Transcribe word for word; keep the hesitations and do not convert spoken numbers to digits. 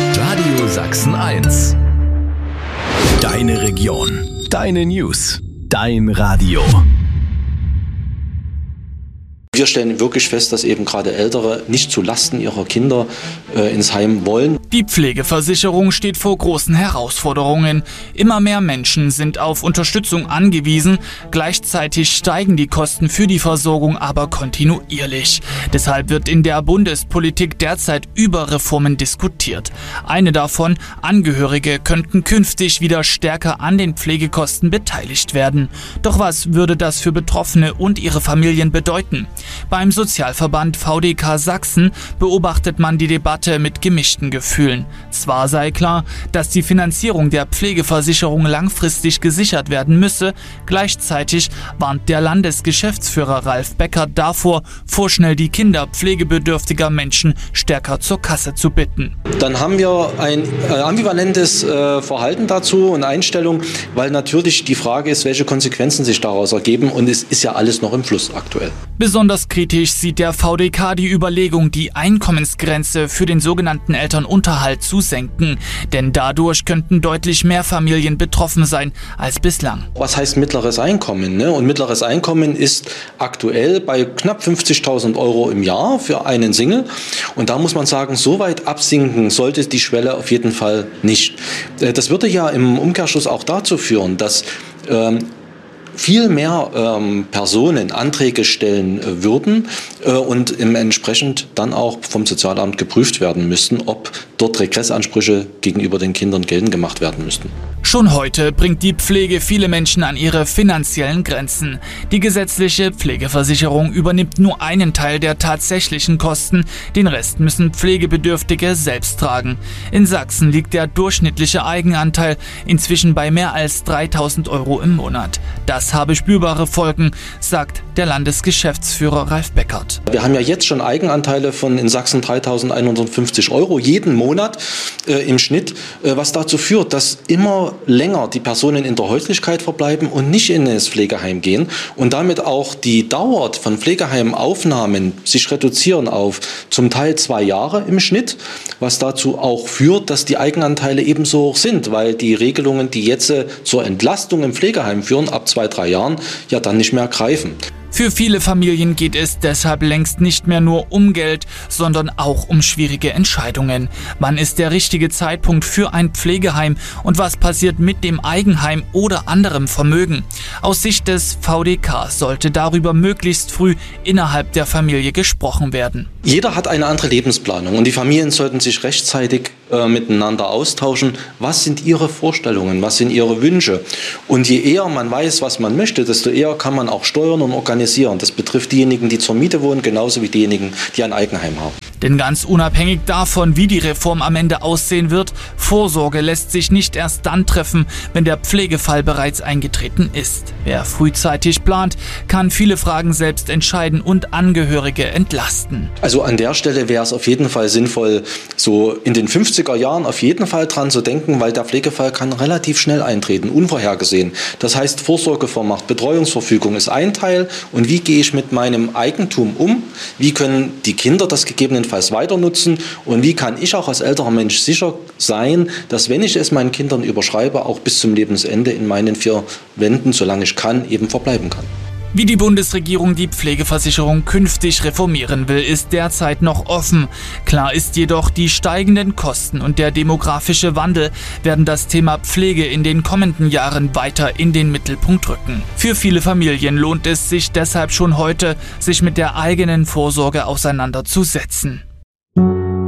Radio Sachsen eins. Deine Region, deine News, dein Radio. Wir stellen wirklich fest, dass eben gerade Ältere nicht zu Lasten ihrer Kinder äh, ins Heim wollen. Die Pflegeversicherung steht vor großen Herausforderungen. Immer mehr Menschen sind auf Unterstützung angewiesen. Gleichzeitig steigen die Kosten für die Versorgung aber kontinuierlich. Deshalb wird in der Bundespolitik derzeit über Reformen diskutiert. Eine davon: Angehörige könnten künftig wieder stärker an den Pflegekosten beteiligt werden. Doch was würde das für Betroffene und ihre Familien bedeuten? Beim Sozialverband V D K Sachsen beobachtet man die Debatte mit gemischten Gefühlen. Zwar sei klar, dass die Finanzierung der Pflegeversicherung langfristig gesichert werden müsse, gleichzeitig warnt der Landesgeschäftsführer Ralf Becker davor, vorschnell die Kinder pflegebedürftiger Menschen stärker zur Kasse zu bitten. Dann haben wir ein äh, ambivalentes äh, Verhalten dazu und Einstellung, weil natürlich die Frage ist, welche Konsequenzen sich daraus ergeben, und es ist ja alles noch im Fluss aktuell. Besonders kritisch sieht der V D K die Überlegung, die Einkommensgrenze für den sogenannten Elternunterhalt zu senken. Denn dadurch könnten deutlich mehr Familien betroffen sein als bislang. Was heißt mittleres Einkommen? Ne? Und mittleres Einkommen ist aktuell bei knapp fünfzigtausend Euro im Jahr für einen Single. Und da muss man sagen, so weit absinken sollte die Schwelle auf jeden Fall nicht. Das würde ja im Umkehrschluss auch dazu führen, dass ähm, viel mehr ähm, Personen Anträge stellen äh, würden äh, und im entsprechend dann auch vom Sozialamt geprüft werden müssten, ob dort Regressansprüche gegenüber den Kindern geltend gemacht werden müssten. Schon heute bringt die Pflege viele Menschen an ihre finanziellen Grenzen. Die gesetzliche Pflegeversicherung übernimmt nur einen Teil der tatsächlichen Kosten, den Rest müssen Pflegebedürftige selbst tragen. In Sachsen liegt der durchschnittliche Eigenanteil inzwischen bei mehr als dreitausend Euro im Monat. Das habe spürbare Folgen, sagt der Landesgeschäftsführer Ralf Beckert. Wir haben ja jetzt schon Eigenanteile von in Sachsen dreitausendeinhundertfünfzig Euro jeden Monat äh, im Schnitt, äh, was dazu führt, dass immer länger die Personen in der Häuslichkeit verbleiben und nicht in das Pflegeheim gehen und damit auch die Dauer von Pflegeheimaufnahmen sich reduzieren auf zum Teil zwei Jahre im Schnitt, was dazu auch führt, dass die Eigenanteile ebenso hoch sind, weil die Regelungen, die jetzt äh, zur Entlastung im Pflegeheim führen, ab zwei, drei Jahren, ja dann nicht mehr greifen. Für viele Familien geht es deshalb längst nicht mehr nur um Geld, sondern auch um schwierige Entscheidungen. Wann ist der richtige Zeitpunkt für ein Pflegeheim und was passiert mit dem Eigenheim oder anderem Vermögen? Aus Sicht des V D K sollte darüber möglichst früh innerhalb der Familie gesprochen werden. Jeder hat eine andere Lebensplanung und die Familien sollten sich rechtzeitig äh, miteinander austauschen. Was sind ihre Vorstellungen, was sind ihre Wünsche? Und je eher man weiß, was man möchte, desto eher kann man auch steuern und organisieren. Das betrifft diejenigen, die zur Miete wohnen, genauso wie diejenigen, die ein Eigenheim haben. Denn ganz unabhängig davon, wie die Reform am Ende aussehen wird, Vorsorge lässt sich nicht erst dann treffen, wenn der Pflegefall bereits eingetreten ist. Wer frühzeitig plant, kann viele Fragen selbst entscheiden und Angehörige entlasten. Also an der Stelle wäre es auf jeden Fall sinnvoll, so in den fünfziger Jahren auf jeden Fall dran zu denken, weil der Pflegefall kann relativ schnell eintreten, unvorhergesehen. Das heißt, Vorsorgevollmacht, Betreuungsverfügung ist ein Teil. Und wie gehe ich mit meinem Eigentum um? Wie können die Kinder das gegebenenfalls weiter nutzen? Und wie kann ich auch als älterer Mensch sicher sein, dass, wenn ich es meinen Kindern überschreibe, auch bis zum Lebensende in meinen vier Wänden, solange ich kann, eben verbleiben kann? Wie die Bundesregierung die Pflegeversicherung künftig reformieren will, ist derzeit noch offen. Klar ist jedoch, die steigenden Kosten und der demografische Wandel werden das Thema Pflege in den kommenden Jahren weiter in den Mittelpunkt rücken. Für viele Familien lohnt es sich deshalb schon heute, sich mit der eigenen Vorsorge auseinanderzusetzen.